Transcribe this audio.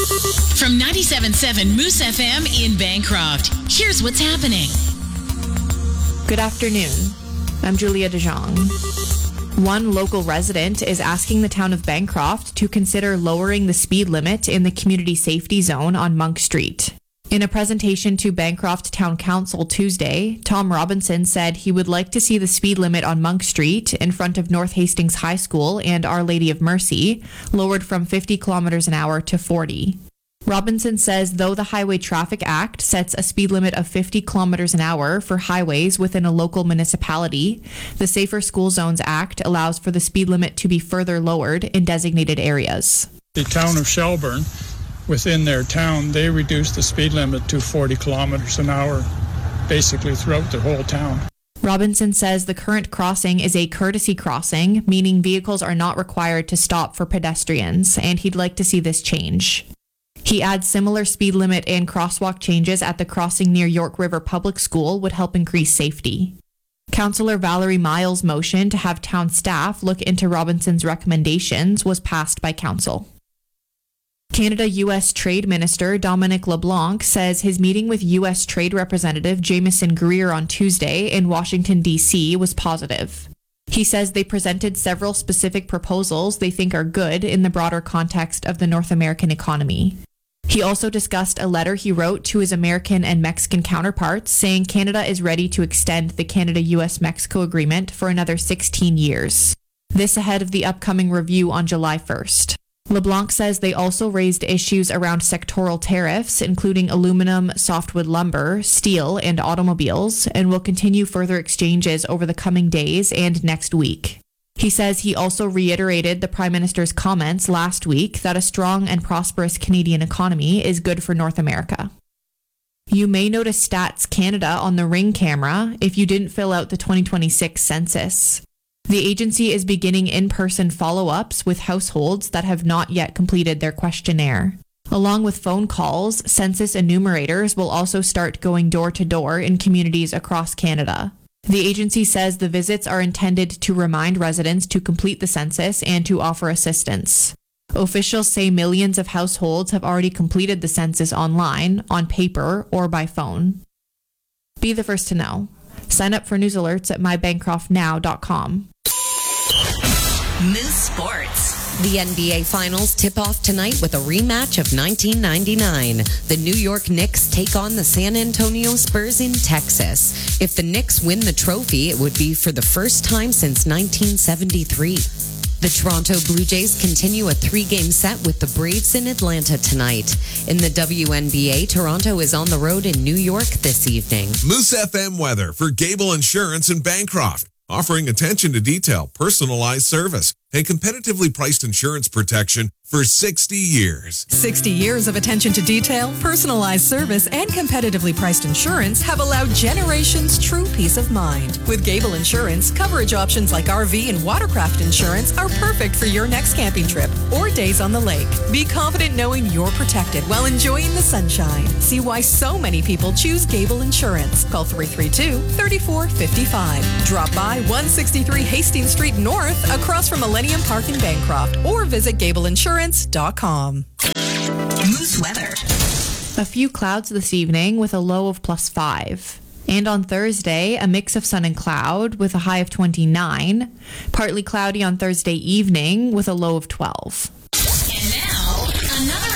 From 97.7 Moose FM in Bancroft, here's what's happening. Good afternoon. I'm Julia DeJong. One local resident is asking the town of Bancroft to consider lowering the speed limit in the community safety zone on Monk Street. In a presentation to Bancroft Town Council Tuesday, Tom Robinson said he would like to see the speed limit on Monk Street in front of North Hastings High School and Our Lady of Mercy lowered from 50 kilometers an hour to 40. Robinson says though the Highway Traffic Act sets a speed limit of 50 kilometers an hour for highways within a local municipality, the Safer School Zones Act allows for the speed limit to be further lowered in designated areas. The town of Shelburne, within their town, they reduced the speed limit to 40 kilometers an hour, basically throughout the whole town. Robinson says the current crossing is a courtesy crossing, meaning vehicles are not required to stop for pedestrians, and he'd like to see this change. He adds similar speed limit and crosswalk changes at the crossing near York River Public School would help increase safety. Councillor Valerie Miles' motion to have town staff look into Robinson's recommendations was passed by council. Canada-U.S. Trade Minister Dominic LeBlanc says his meeting with U.S. Trade Representative Jameson Greer on Tuesday in Washington, D.C. was positive. He says they presented several specific proposals they think are good in the broader context of the North American economy. He also discussed a letter he wrote to his American and Mexican counterparts saying Canada is ready to extend the Canada-U.S.-Mexico agreement for another 16 years. This ahead of the upcoming review on July 1st. LeBlanc says they also raised issues around sectoral tariffs, including aluminum, softwood lumber, steel, and automobiles, and will continue further exchanges over the coming days and next week. He says he also reiterated the Prime Minister's comments last week that a strong and prosperous Canadian economy is good for North America. You may notice Stats Canada on the Ring camera if you didn't fill out the 2026 census. The agency is beginning in-person follow-ups with households that have not yet completed their questionnaire. Along with phone calls, census enumerators will also start going door-to-door in communities across Canada. The agency says the visits are intended to remind residents to complete the census and to offer assistance. Officials say millions of households have already completed the census online, on paper, or by phone. Be the first to know. Sign up for news alerts at mybancroftnow.com. Moose Sports. The NBA Finals tip off tonight with a rematch of 1999. The New York Knicks take on the San Antonio Spurs in Texas. If the Knicks win the trophy, it would be for the first time since 1973. The Toronto Blue Jays continue a 3-game set with the Braves in Atlanta tonight. In the WNBA, Toronto is on the road in New York this evening. Moose FM weather for Gable Insurance in Bancroft. Offering attention to detail, personalized service, and competitively priced insurance protection for 60 years. 60 years of attention to detail, personalized service, and competitively priced insurance have allowed generations true peace of mind. With Gable Insurance, coverage options like RV and watercraft insurance are perfect for your next camping trip or days on the lake. Be confident knowing you're protected while enjoying the sunshine. See why so many people choose Gable Insurance. Call 332-3455. Drop by 163 Hastings Street North across from Millennium Park in Bancroft or visit gableinsurance.com. Moose weather. A few clouds this evening with a low of +5. And on Thursday, a mix of sun and cloud with a high of 29. Partly cloudy on Thursday evening with a low of 12.